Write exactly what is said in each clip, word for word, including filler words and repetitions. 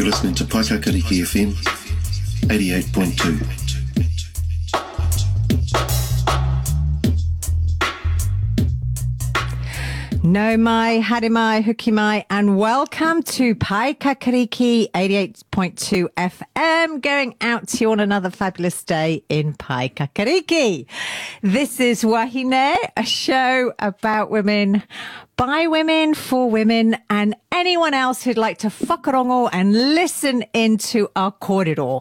You're listening to Paikakariki F M eighty-eight point two. No mai, hare mai, huki mai, and welcome to Paikakariki eighty-eight point two F M, going out to you on another fabulous day in Paikakariki. This is Wahine, a show about women, by women, for women, and anyone else who'd like to whakarongo and listen into our corridor.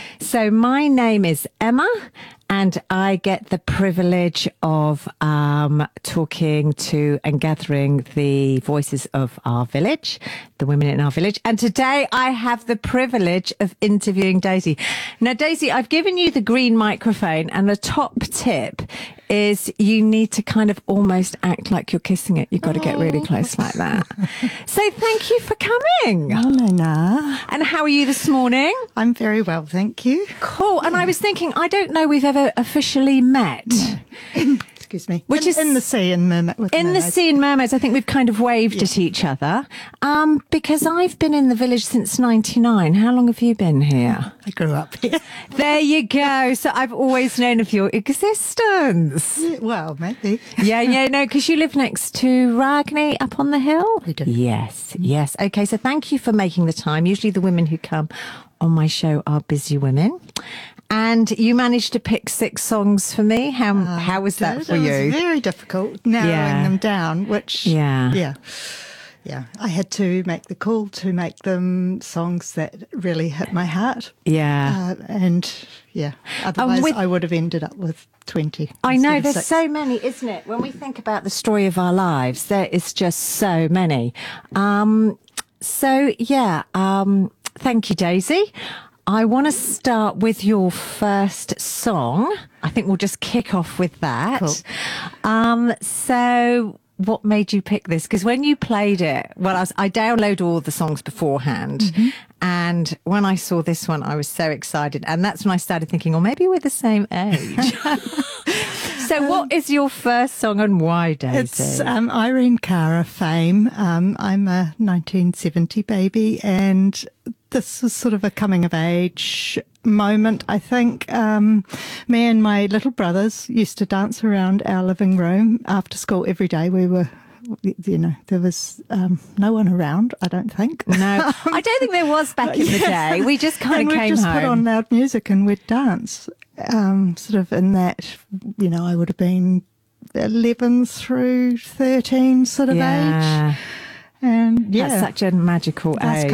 So my name is Emma, and I get the privilege of um, talking to and gathering the voices of our village, the women in our village. And today I have the privilege of interviewing Daisy. Now, Daisy, I've given you the green microphone, and the top tip is you need to kind of almost act like you're kissing it. You've got to get really close like that. So thank you for coming. Oh, no, no. And how are you this morning? I'm very well, thank you. Cool. And I was thinking, I don't know we've ever officially met. Excuse me. Which in, is in the sea in Mermaid. With in mermaids. the sea in Mermaids. I think we've kind of waved Yeah. at each other. Um, because I've been in the village since ninety-nine. How long have you been here? I grew up here. There you go. So I've always known of your existence. Yeah, well, maybe. Yeah, yeah, no, because you live next to Ragni up on the hill. We do. Yes, yes. Okay, so thank you for making the time. Usually the women who come on my show are busy women. And you managed to pick six songs for me. How Uh, how was that it for you? was very difficult narrowing Yeah. them down, which, Yeah. yeah. Yeah, I had to make the call to make them songs that really hit my heart. Yeah. Uh, and, yeah, otherwise with- I would have ended up with twenty. I instead know, of there's six. so many, isn't it? When we think about the story of our lives, there is just so many. Um, so, yeah, um, thank you, Daisy. I want to start with your first song. I think we'll just kick off with that. Cool. Um, so what made you pick this? Because when you played it, well, I, was, I download all the songs beforehand. Mm-hmm. And when I saw this one, I was so excited. And that's when I started thinking, oh, maybe we're the same age. So what is your first song and why, Daisy? It's um, Irene Cara, Fame. Um, I'm a nineteen seventy baby, and this was sort of a coming of age moment, I think. Um, me and my little brothers used to dance around our living room after school every day. We were, you know, there was um, no one around, I don't think. No, I don't think there was back in the day. We just kind and of we'd came just home. put on loud music and we'd dance. Um, sort of in that, you know, I would have been eleven through thirteen sort of yeah. age. And yeah, That's such a magical that's age.